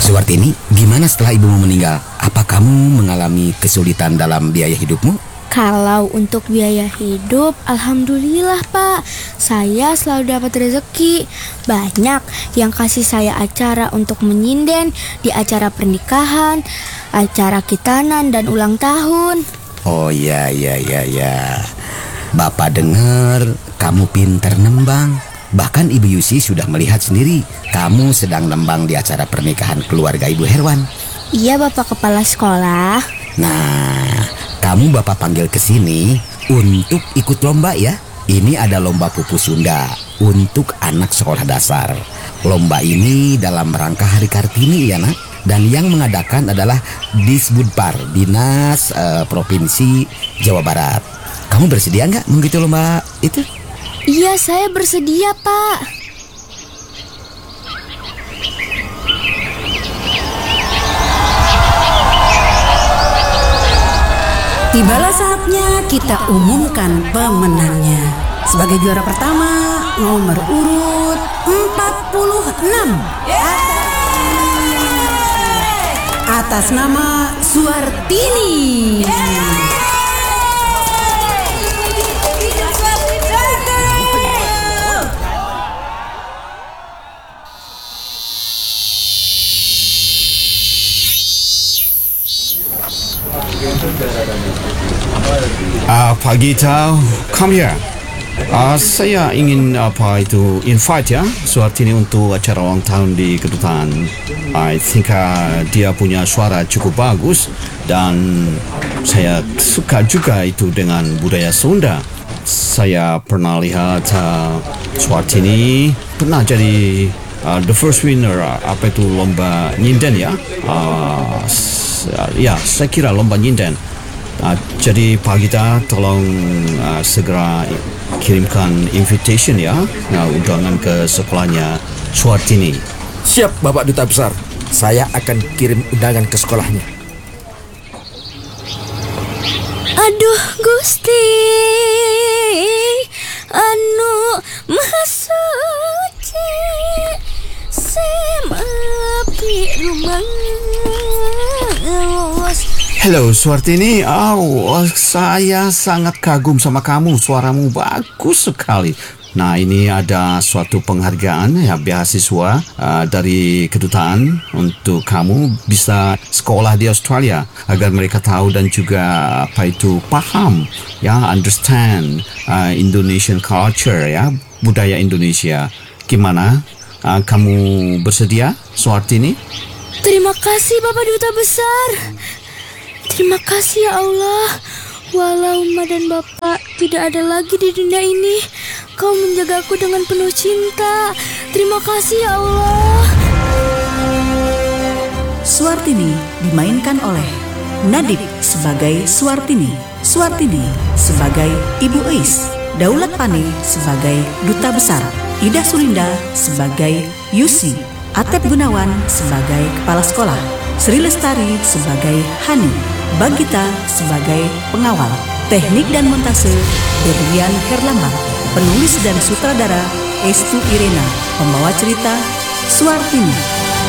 Suwartini, gimana setelah ibumu meninggal? Apa kamu mengalami kesulitan dalam biaya hidupmu? Kalau untuk biaya hidup, alhamdulillah Pak, saya selalu dapat rezeki. Banyak yang kasih saya acara untuk menyinden di acara pernikahan, acara khitanan dan ulang tahun. Oh ya. Bapak dengar kamu pinter nembang. Bahkan Ibu Yusi sudah melihat sendiri kamu sedang nembang di acara pernikahan keluarga Ibu Herwan. Iya Bapak Kepala Sekolah. Nah, kamu Bapak panggil ke sini untuk ikut lomba ya. Ini ada lomba pupu Sunda untuk anak sekolah dasar. Lomba ini dalam rangka Hari Kartini ya nak. Dan yang mengadakan adalah Disbudpar, Dinas Provinsi Jawa Barat. Kamu bersedia nggak mengikuti lomba itu? Iya, saya bersedia Pak. Tibalah saatnya kita umumkan pemenangnya. Sebagai juara pertama, nomor urut 46. Atas nama Suwartini. Pak Gita, come here. Saya ingin invite ya Suwartini untuk acara ulang tahun di kedutaan. I think dia punya suara cukup bagus dan saya suka juga itu dengan budaya Sunda. Saya pernah lihat Suwartini pernah jadi the first winner lomba nyinden ya. Saya kira lomba nyinden. Jadi Pak Gita tolong segera kirimkan invitation ya, undangan ke sekolahnya Suwartini. Siap Bapak Duta Besar, saya akan kirim undangan ke sekolahnya. Aduh Gusti, anu maha suci, semapi rumah. Hello Suwartini, saya sangat kagum sama kamu, suaramu bagus sekali. Nah, ini ada suatu penghargaan ya, beasiswa dari kedutaan untuk kamu bisa sekolah di Australia agar mereka tahu dan juga paham ya, understand Indonesian culture ya, budaya Indonesia. Gimana? Kamu bersedia, Suwartini? Terima kasih Bapak Duta Besar. Terima kasih ya Allah. Walau Emak dan Bapak tidak ada lagi di dunia ini, Kau menjagaku dengan penuh cinta. Terima kasih ya Allah. Suwartini dimainkan oleh Nadib sebagai Suwartini, Suwartini sebagai Ibu Eis, Daulat Pane sebagai Duta Besar, Ida Sulinda sebagai Yusi, Atep Gunawan sebagai Kepala Sekolah, Sri Lestari sebagai Hani, Bagita sebagai Pengawal. Teknik dan montase Berlian Herlambang. Penulis dan sutradara Estu Irena. Pembawa cerita Suwartini.